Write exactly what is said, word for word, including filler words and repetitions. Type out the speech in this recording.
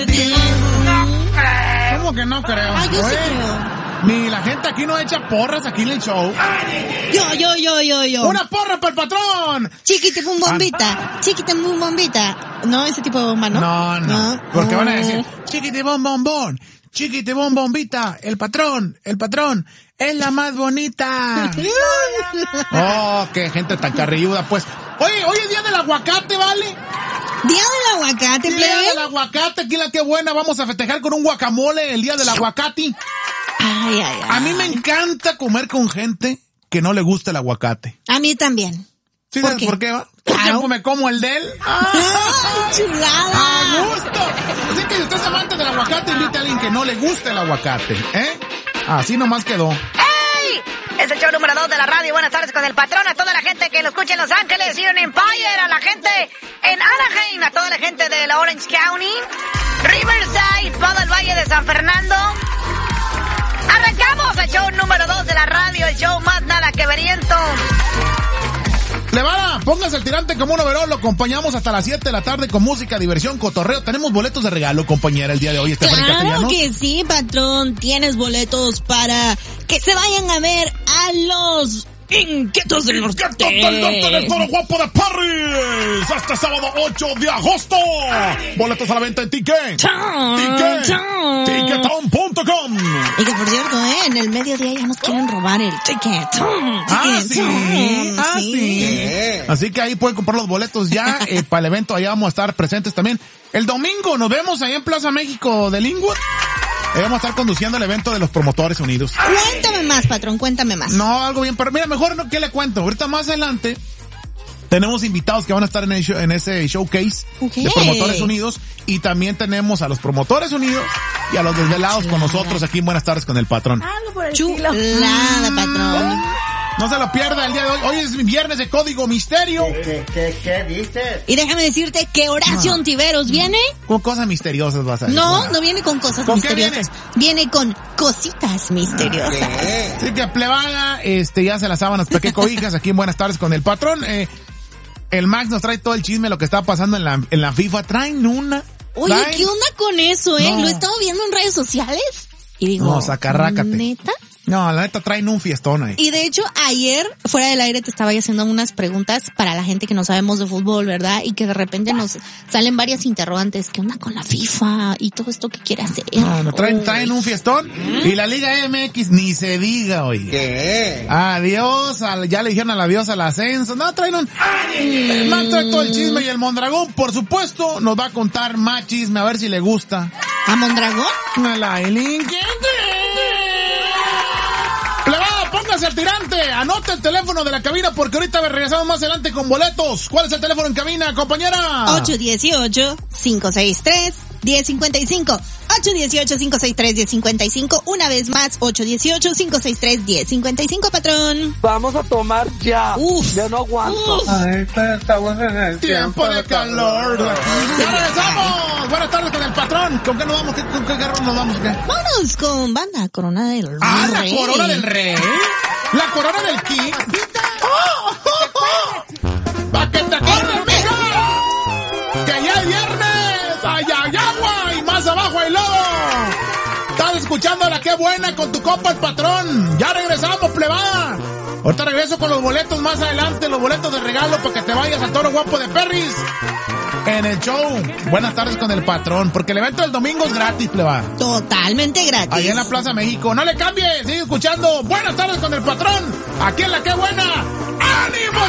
¿Cómo que no creo? Ah, yo sí Oye, creo. Ni la gente aquí no echa porras aquí en el show. Yo, yo, yo, yo, yo. ¡Una porra para el patrón! Chiquitibum bombita, chiquitibum bombita. No, ese tipo de bomba, ¿no? No, no. No. Porque van a Oh. decir, chiquitibom bombón, chiquitibom bombita, el patrón, el patrón, es la más bonita. Oh, qué gente tan carrilluda, pues. Oye, hoy es día del aguacate, ¿vale? Día del aguacate, Día plebe. del aguacate, aquí la que buena, vamos a festejar con un guacamole el día del aguacate. Ay, ay, ay. A mí me encanta comer con gente que no le gusta el aguacate. A mí también. ¿Sí ¿Por sabes qué? por qué? Va? Porque Claro. me como el de él. ¡Ay, chulada! ¡A gusto! Así que si usted es amante del aguacate, invite a alguien que no le guste el aguacate, ¿eh? Así nomás quedó. ¡Hey! Es el show número dos de la radio. Buenas tardes con el patrón, a toda la gente que lo escucha en Los Ángeles, y en Empire, a la gente en Anaheim, a toda la gente de la Orange County, Riverside, todo el Valle de San Fernando. Arrancamos el show número dos de la radio, el show más nada que veriento. Levara, póngase el tirante como un overol, lo acompañamos hasta las siete de la tarde con música, diversión, cotorreo. Tenemos boletos de regalo, compañera, el día de hoy, Stephanie Claro Castellanos. que sí, patrón. Tienes boletos para que se vayan a ver a los Inquietos del Norte. Del norte del Toro Guapo de Parris, este sábado ocho de agosto. Boletos a la venta en Ticket. Ticket. Ticketown punto com. Y que por cierto, eh, en el mediodía ya nos quieren robar el ticket. Ah, sí. Ah, sí. Así que ahí pueden comprar los boletos ya eh, para el evento. Allá vamos a estar presentes también. El domingo nos vemos ahí en Plaza México de Linwood. Ahí vamos a estar conduciendo el evento de los Promotores Unidos. Cuéntame más, patrón, cuéntame más. No, algo bien, pero mira, mejor no, ¿qué le cuento? Ahorita más adelante tenemos invitados que van a estar en, el show, en ese showcase Okay. de Promotores Unidos, y también tenemos a los Promotores Unidos y a los desvelados con nosotros aquí en Buenas Tardes con el Patrón. Algo por el Chulada, patrón. No se lo pierda el día de hoy. Hoy es viernes de Código Misterio. ¿Qué, qué, qué dices? Y déjame decirte que Horacio No. Ontiveros viene. Con cosas misteriosas vas a decir. No, Bueno. no viene con cosas ¿Con qué misteriosas. Viene? con cositas misteriosas. ¿Qué? Así que plebada, este, ya se las sábanas peque cobijas aquí en Buenas Tardes con el Patrón. Eh, el Max nos trae todo el chisme, lo que está pasando en la, en la FIFA. Traen una. Oye, traen- ¿qué onda con eso, eh? No. Lo he estado viendo en redes sociales. Y digo, No, sacarrácate. ¿neta? No, la neta traen un fiestón ahí. Y de hecho, ayer, fuera del aire, te estaba haciendo unas preguntas para la gente que no sabemos de fútbol, ¿verdad? Y que de repente nos salen varias interrogantes. ¿Qué onda con la FIFA? Y todo esto que quiere hacer. No, no, traen, traen un fiestón. Y la Liga M X ni se diga, oye. ¿Qué? Adiós, al, ya le dijeron al adiós al ascenso. No, traen un... El Max trae todo el chisme, y el Mondragón, por supuesto, nos va a contar más chisme, a ver si le gusta. ¿A Mondragón? La Eileen. Plebada, póngase al tirante, anote el teléfono de la cabina porque ahorita regresamos más adelante con boletos. ¿Cuál es el teléfono en cabina, compañera? ocho uno ocho, cinco seis tres, uno cero cinco cinco. ocho uno ocho, cinco seis tres, uno cero cinco cinco. Una vez más, ocho uno ocho, cinco seis tres, uno cero cinco cinco, patrón. Vamos a tomar ya. Uf. Ya no aguanto. Uf. Ay, pero estamos en el Tiempo de calor. ¡Ya regresamos! Buenas tardes con el Patrón. ¿Con qué nos vamos? ¿Qué, ¿Con qué guerra nos vamos? ¿Qué? Vámonos con banda Corona del Rey. Ah, la corona del rey. La corona del king. ¡Oh, oh, oh! ¡Pa' que te acuerdes, mija! ¡Que ya es viernes! ¡Allá hay agua! ¡Y más abajo hay lodo! Estás escuchando la que buena con tu compa el Patrón. ¡Ya regresamos, plebada! Ahorita regreso con los boletos más adelante, los boletos de regalo para que te vayas al Toro Guapo de Perris. En el show, Buenas Tardes con el Patrón, porque el evento del domingo es gratis, plebada. Totalmente gratis. Allá en la Plaza México. No le cambies, sigue escuchando Buenas Tardes con el Patrón, aquí en La Que Buena,